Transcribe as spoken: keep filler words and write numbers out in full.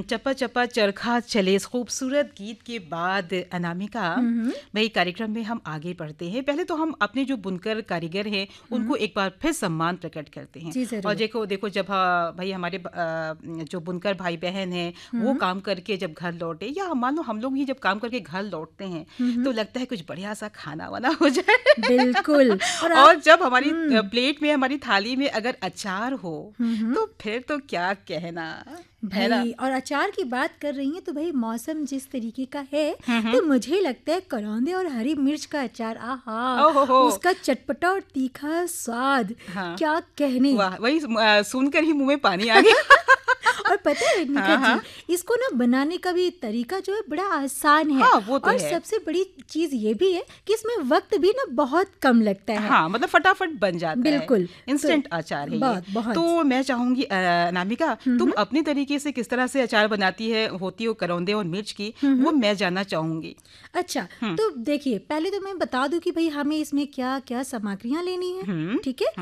चप्पा चप्पा चरखा चले इस खूबसूरत गीत के बाद अनामिका भाई कार्यक्रम में हम आगे बढ़ते हैं। पहले तो हम अपने जो बुनकर कारीगर हैं उनको एक बार फिर सम्मान प्रकट करते हैं। और देखो देखो जब भाई हमारे जो बुनकर भाई बहन हैं वो काम करके जब घर लौटे, या मान लो हम लोग ही जब काम करके घर लौटते हैं तो लगता है कुछ बढ़िया सा खाना वाना हो जाए। बिल्कुल। और, और जब हमारी प्लेट में, हमारी थाली में अगर अचार हो तो फिर तो क्या कहना भाई। और अचार की बात कर रही हैं तो भाई मौसम जिस तरीके का है तो मुझे लगता है करौंदे और हरी मिर्च का अचार, आहा उसका चटपटा और तीखा स्वाद, हाँ। क्या कहने। वाह, वही सुनकर ही मुंह में पानी आ गया। और पता है निखत हाँ, जी, इसको ना बनाने का भी तरीका जो है बड़ा आसान है। हाँ, वो तो और है। सबसे बड़ी चीज ये भी है कि इसमें वक्त भी ना बहुत कम लगता है। हाँ, मतलब फटाफट बन जाता है। बिल्कुल, इंस्टेंट तो, अचार है बहुत, ये बहुत। तो मैं चाहूंगी अनामिका तुम अपने तरीके से किस तरह से अचार बनाती है होती हो करौंदे और मिर्च की, वो मैं जानना चाहूंगी। अच्छा, तो देखिए पहले तो मैं बता दूं कि भाई हमें इसमें क्या क्या सामग्रियां लेनी है, ठीक है।